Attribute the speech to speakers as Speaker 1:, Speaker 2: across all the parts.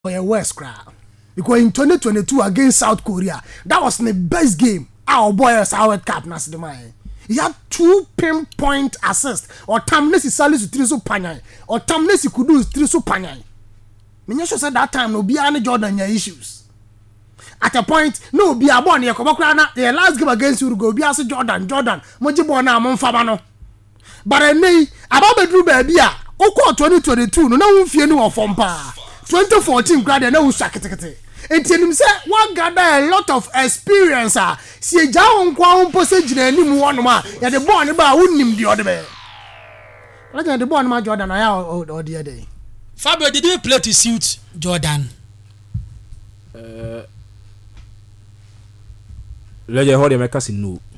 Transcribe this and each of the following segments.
Speaker 1: West crowd. Because in 2022 against South Korea, that was the best game. Our boy is our cap nas the man. He had 2 pinpoint assists. Or Tamnesi Salis with Triso Panyai. Or Tamnesi Kudu with Triso Panyai. Menyesho said that time no be any Jordan your issues. At a point, no be a born the last game against Uruguay be as Jordan. Mojibona Monfabano. But I may about the Drew baby. Oko 2022 no fear no from pa. 2014 grad na wo sakete entinim say one gather a lot of experience si eja honkwa hompo se gina anim wono ma ya de ball ne ba wonnim de ode be like the ball ma Jordan ya ode dey.
Speaker 2: Fabio, did you play to suit Jordan?
Speaker 3: Legend how they make us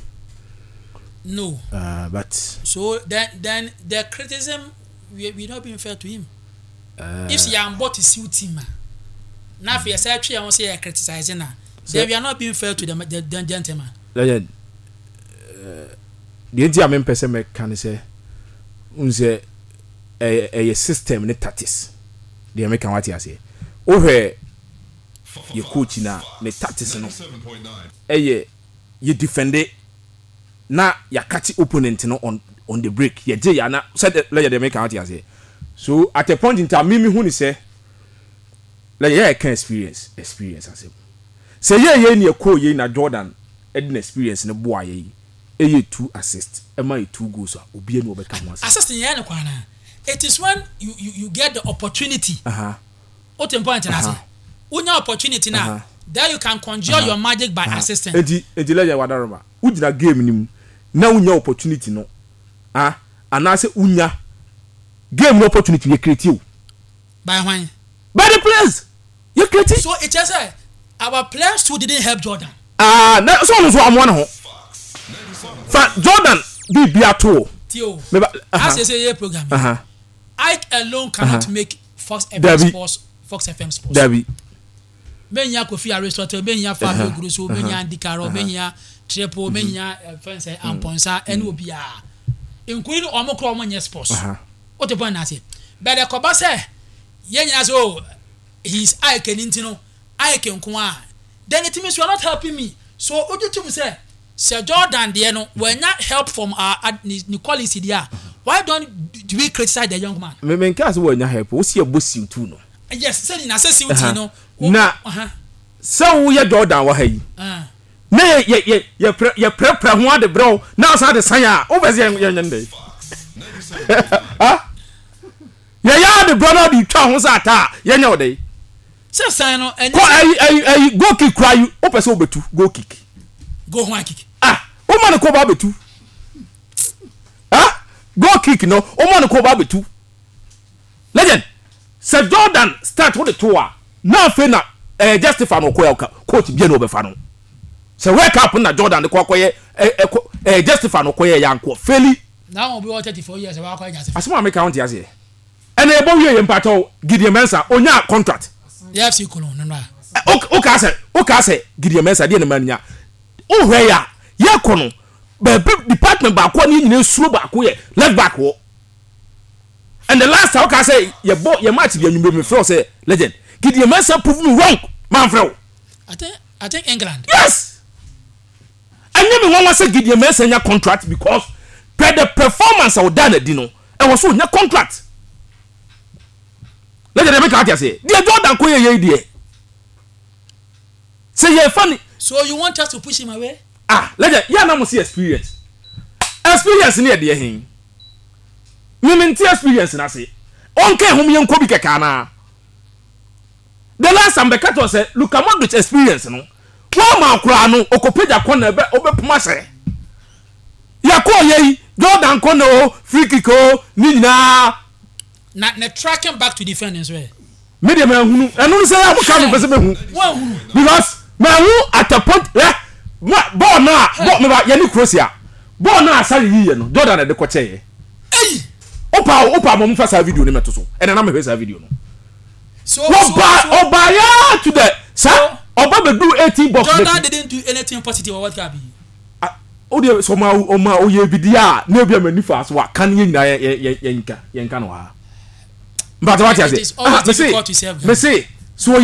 Speaker 2: no
Speaker 3: but
Speaker 2: so then the criticism we not being fair to him. If she am bought to suit him, now if you say I won't say criticizing her, then we are not being fair to the gentleman.
Speaker 3: Legend, the idea I'm person me can say, unse a system ne tactics. The American what you say, over your coach na ne tactics no. You defend it, na ya catch opponent no on the break. You jay na said the American what you say. So at a point in time, me who say, like yeah, can experience I say yeah ni ko ye na Jordan edin experience ne boy ye 2 assists e ma 2 goals obi enu obeka mo
Speaker 2: assist ye ne kwana. It is when you get the opportunity. O tempo ante na say unya opportunity na there you can conjure your magic by assisting.
Speaker 3: Edi legend wadaroma ugina game nim na unya opportunity no anase unya game no opportunity you create you
Speaker 2: by when
Speaker 3: by the players you create.
Speaker 2: So it just our players too didn't help Jordan.
Speaker 3: So am one ho Jordan be ato
Speaker 2: Tio as you say program Ike alone cannot make Fox FM Sports
Speaker 3: Dabi
Speaker 2: Menya Kofi Aristotle Menya Fabio Grosso Menya Dikaro Menya Trepo Menya fence Amponsa and Obia including Omokro Menya Sports. What the point I say? But the Koba say, Yenya so he's Ike and Intino, Ike and Kwa. Then it means you are not helping me. So what do you say? Sir Jordan, we're not help from our Nicole Sidia. Why don't we criticize the young man?
Speaker 3: Me menka so wanya help. We see a boss you too no.
Speaker 2: Yes, say na say you no.
Speaker 3: Na so we Jordan wa hayi. Na ye prepare ho ade bro. Na so ade san a. O be say yende. Ya the brother be twa ho sa ta yenya odai
Speaker 2: say sign no
Speaker 3: and go kick cry you o person obetu go kick
Speaker 2: go one kick
Speaker 3: o man ko ba betu go kick no o man ko ba betu legend Sir Jordan start with the tour na fe na justify no ko coach bia no be fa no se wake up na Jordan ko akoye justify no ko ye yanko feli
Speaker 2: now we 34 years we akoye justify
Speaker 3: asema make count yase and e bo wie mpato Gideon Mensah onya contract
Speaker 2: yes you kono no
Speaker 3: o ka say Gideon Mensah de na manya o hwe ya ye kono be department ba ko ni nyine suro ba ko ye left back wo and the last time o ka say ye match bi anyumbe me feel say legend Gideon Mensah prove me wrong man feel
Speaker 2: I think England
Speaker 3: yes and me wan say Gideon Mensah nya contract because per the performance of done dino e was so nya contract. Let them make out say, dear Jordan, ko ye die. Say you funny.
Speaker 2: So you want us to push him away?
Speaker 3: Let them. Yeah, na mo see experience. Experience near dear him. Me menti experience na say. Onke hom yen ko bi keka na. The last time the cat was say, look at Modric experience no. Wa ma kura no okopeja corner be obepuma say. Ya ko ye Jordan corner free kick ni na
Speaker 2: na tracking back to defenders where
Speaker 3: media me hunu enu say am ka me pese me hu because me hu at a point ball me ba ye ni Croatia ball na asari yiye no Jordan de ko cheye opa mo mfa sa video ni meto so ena na me hwe sa video no
Speaker 2: so
Speaker 3: oba ya to the sir oba be do 18 box
Speaker 2: Jordan didn't do anything positive or what can be
Speaker 3: o de so ma o ye bidia na bia mani fa so wa kan ye nyina yenka no ha but what you say me say